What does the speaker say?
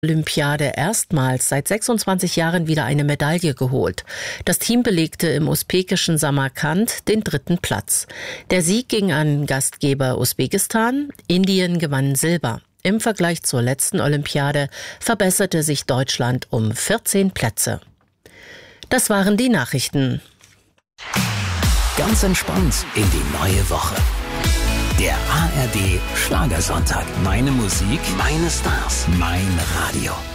Olympiade erstmals seit 26 Jahren wieder eine Medaille geholt. Das Team belegte im usbekischen Samarkand den 3. Platz. Der Sieg ging an Gastgeber Usbekistan, Indien gewann Silber. Im Vergleich zur letzten Olympiade verbesserte sich Deutschland um 14 Plätze. Das waren die Nachrichten. Ganz entspannt in die neue Woche. Der ARD Schlagersonntag. Meine Musik, meine Stars, mein Radio.